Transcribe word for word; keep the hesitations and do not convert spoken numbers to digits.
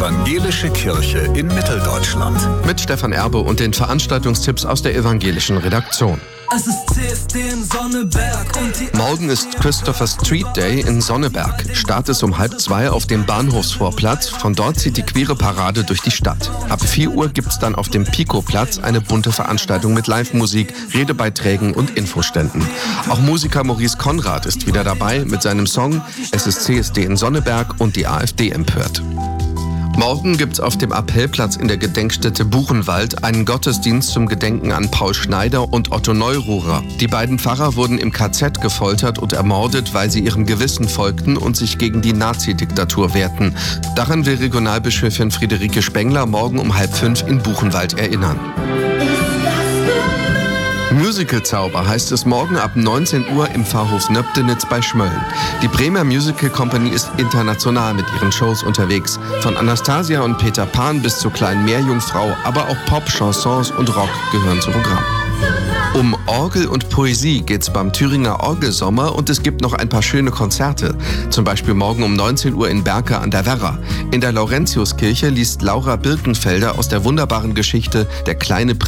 Evangelische Kirche in Mitteldeutschland. Mit Stefan Erbe und den Veranstaltungstipps aus der evangelischen Redaktion. Es ist C S D in Sonneberg und die Morgen ist Christopher Street Day in Sonneberg. Start ist um halb zwei auf dem Bahnhofsvorplatz. Von dort zieht die queere Parade durch die Stadt. Ab vier Uhr gibt's dann auf dem Pico-Platz eine bunte Veranstaltung mit Live-Musik, Redebeiträgen und Infoständen. Auch Musiker Maurice Konrad ist wieder dabei mit seinem Song Es ist C S D in Sonneberg und die AfD empört. Morgen gibt's auf dem Appellplatz in der Gedenkstätte Buchenwald einen Gottesdienst zum Gedenken an Paul Schneider und Otto Neururer. Die beiden Pfarrer wurden im K Z gefoltert und ermordet, weil sie ihrem Gewissen folgten und sich gegen die Nazi-Diktatur wehrten. Daran will Regionalbischöfin Friederike Spengler morgen um halb fünf in Buchenwald erinnern. Musical-Zauber heißt es morgen ab neunzehn Uhr im Pfarrhof Nöbdenitz bei Schmölln. Die Bremer Musical Company ist international mit ihren Shows unterwegs. Von Anastasia und Peter Pan bis zur kleinen Meerjungfrau, aber auch Pop, Chansons und Rock gehören zum Programm. Um Orgel und Poesie geht's beim Thüringer Orgelsommer und es gibt noch ein paar schöne Konzerte. Zum Beispiel morgen um neunzehn Uhr in Berke an der Werra. In der Laurentiuskirche liest Laura Birkenfelder aus der wunderbaren Geschichte Der kleine